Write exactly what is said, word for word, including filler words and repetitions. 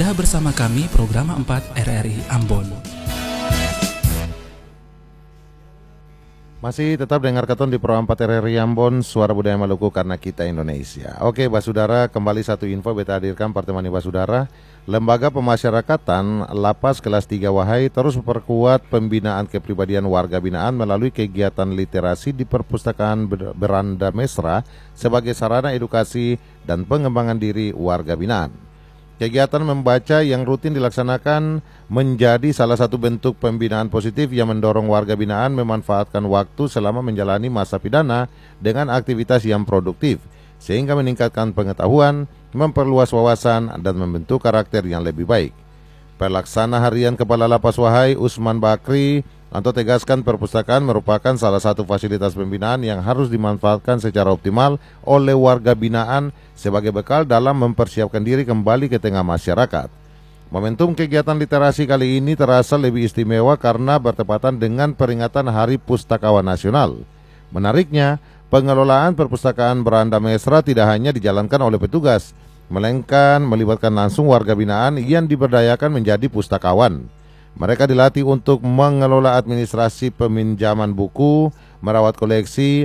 Anda bersama kami Program empat R R I Ambon. Masih tetap dengar keton di Pro empat R R I Ambon, Suara Budaya Maluku karena kita Indonesia. Oke Basudara, kembali satu info beta hadirkan pertemani Basudara. Lembaga Pemasyarakatan Lapas Kelas tiga Wahai terus memperkuat pembinaan kepribadian warga binaan melalui kegiatan literasi di Perpustakaan Beranda Mesra sebagai sarana edukasi dan pengembangan diri warga binaan. Kegiatan membaca yang rutin dilaksanakan menjadi salah satu bentuk pembinaan positif yang mendorong warga binaan memanfaatkan waktu selama menjalani masa pidana dengan aktivitas yang produktif, sehingga meningkatkan pengetahuan, memperluas wawasan, dan membentuk karakter yang lebih baik. Pelaksana Harian Kepala Lapas Wahai Usman Bakri atau tegaskan perpustakaan merupakan salah satu fasilitas pembinaan yang harus dimanfaatkan secara optimal oleh warga binaan sebagai bekal dalam mempersiapkan diri kembali ke tengah masyarakat. Momentum kegiatan literasi kali ini terasa lebih istimewa karena bertepatan dengan peringatan Hari Pustakawan Nasional. Menariknya, pengelolaan perpustakaan Beranda Mesra tidak hanya dijalankan oleh petugas, melainkan melibatkan langsung warga binaan yang diberdayakan menjadi pustakawan. Mereka dilatih untuk mengelola administrasi peminjaman buku, merawat koleksi,